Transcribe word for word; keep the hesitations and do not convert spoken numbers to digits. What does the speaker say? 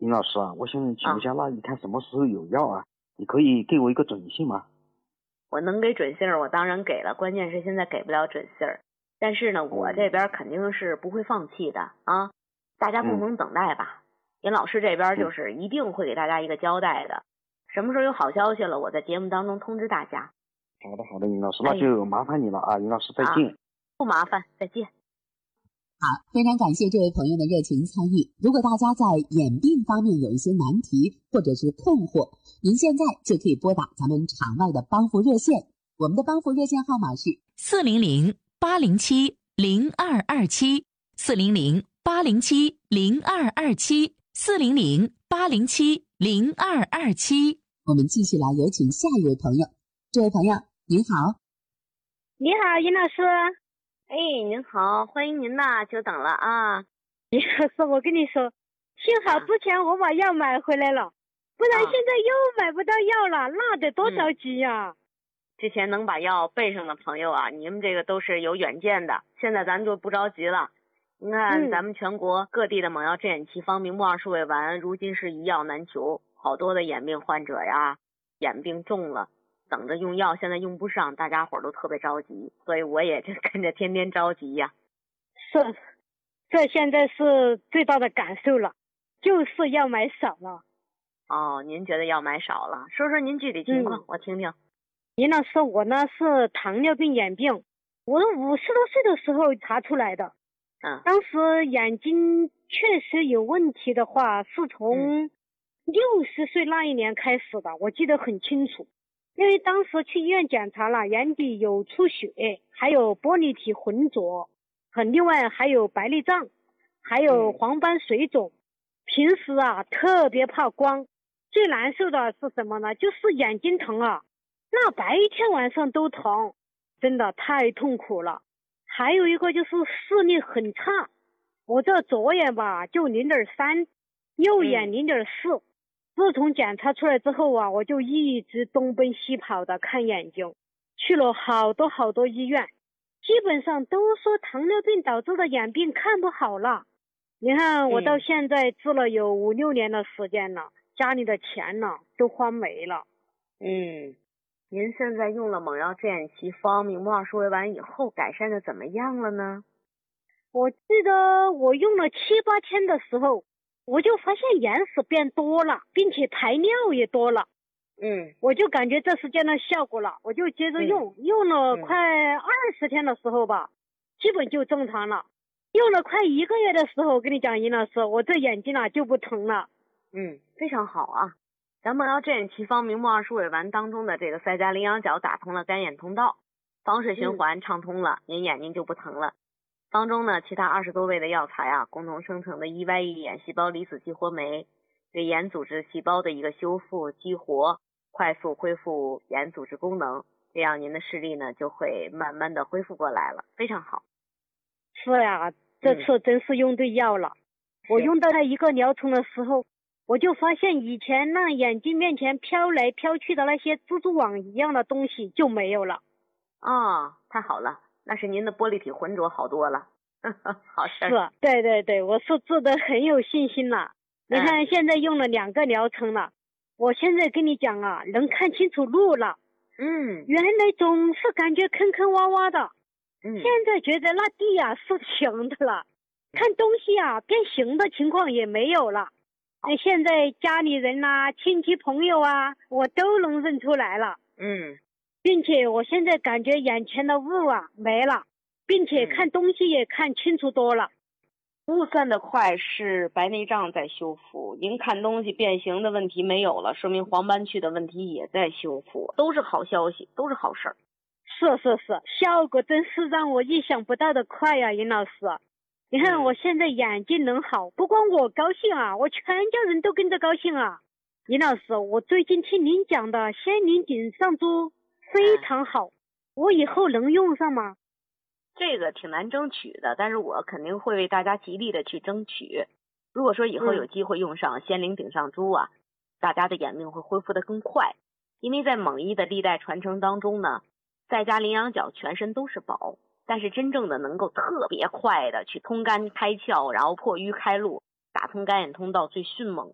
林老师啊，我想请问一下，那一看什么时候有药啊？你可以给我一个准信吗？ 我能给准信儿，我当然给了，关键是现在给不了准信儿。但是呢，我这边肯定是不会放弃的啊，大家共同等待吧。林、嗯、老师这边就是一定会给大家一个交代的，什么时候有好消息了，我在节目当中通知大家。 好的好的，林老师，那就麻烦你了啊，林、哎、老师再见、啊。 不麻烦，再见。 好，非常感谢这位朋友的热情参与。如果大家在眼病方面有一些难题或者是困惑，您现在就可以拨打咱们场外的帮扶热线，我们的帮扶热线号码是四零零八零七零二二七，四零零八零七零二二七，四零零八零七零二二七。 我们继续来有请下一位朋友。这位朋友您好。 你好，尹老师。 哎，您好，欢迎您呐，久等了啊。 尹老师，我跟你说，幸好之前我把药买回来了，不然现在又买不到药了，那得多着急呀、啊嗯！ 之前能把药备上的朋友啊，你们这个都是有远见的，现在咱就不着急了。你看、嗯、咱们全国各地的猛药、镇眼奇方、明目二数位丸，如今是一药难求，好多的眼病患者呀，眼病重了，等着用药，现在用不上，大家伙都特别着急，所以我也就跟着天天着急呀。 是，这现在是最大的感受了，就是药买少了。 哦，您觉得药买少了？说说您具体情况、嗯、我听听。 您老师，我呢是糖尿病眼病，我是五十多岁的时候查出来的。 嗯， 当时眼睛确实有问题的话，是从六十岁那一年开始的，我记得很清楚。因为当时去医院检查了，眼底有出血，还有玻璃体浑浊，很另外还有白内障，还有黄斑水肿。嗯、平时啊特别怕光，最难受的是什么呢？就是眼睛疼啊，那白天晚上都疼，真的太痛苦了。还有一个就是视力很差，我这左眼吧就 零点三， 右眼 零点四。嗯，自从检查出来之后啊，我就一直东奔西跑的看眼睛，去了好多好多医院，基本上都说糖尿病导致的眼病看不好了。你看我到现在治了有五六年的时间了，家里的钱呢都花没了。 嗯，您现在用了猛药、镇眼奇方、明目二数位丸以后，改善的怎么样了呢？ 我记得我用了七八天的时候，我就发现眼屎变多了，并且排尿也多了。 嗯， 我就感觉这是见到效果了，我就接着用，嗯、用了快二十天的时候吧，基本就正常了。用了快一个月的时候，我跟你讲，尹老师，我这眼睛啊就不疼了。 嗯，非常好啊。咱猛药、镇眼奇方、明目二数位丸当中的这个赛迦羚羊角打通了干眼通道，房水循环畅通了，您、嗯、眼睛就不疼了。当中呢，其他二十多味的药材啊，共同生成的 E Y E 眼细胞离子激活酶，对眼组织细胞的一个修复激活，快速恢复眼组织功能，这样您的视力呢就会慢慢的恢复过来了，非常好。 是呀，这次真是用对药了。嗯、我用到它一个疗程的时候，我就发现以前那眼睛面前飘来飘去的那些蜘蛛网一样的东西就没有了。 哦，太好了。那是您的玻璃体浑浊好多了，好事。 是，对对对，我是治得很有信心了。你看、嗯、现在用了两个疗程了，我现在跟你讲啊，能看清楚路了。 嗯， 原来总是感觉坑坑洼洼的， 嗯， 现在觉得那地啊是平的了，看东西啊变形的情况也没有了。那现在家里人啊、亲戚朋友啊，我都能认出来了。 嗯。 并且我现在感觉眼前的雾啊没了，并且看东西也看清楚多了。 雾散的快是白内障在修复，您看东西变形的问题没有了，说明黄斑区的问题也在修复，都是好消息，都是好事儿。 是是是，效果真是让我意想不到的快呀、啊，尹老师。你看我现在眼睛能好，不光我高兴啊，我全家人都跟着高兴啊。尹老师，我最近听您讲的仙灵顶上珠非常好，我以后能用上吗？ 这个挺难争取的，但是我肯定会为大家极力的去争取。如果说以后有机会用上仙灵顶上珠啊、嗯，大家的眼病会恢复的更快。因为在猛医的历代传承当中呢，赛迦羚羊角全身都是宝，但是真正的能够特别快的去通肝开窍，然后破瘀开路，打通干眼通道最迅猛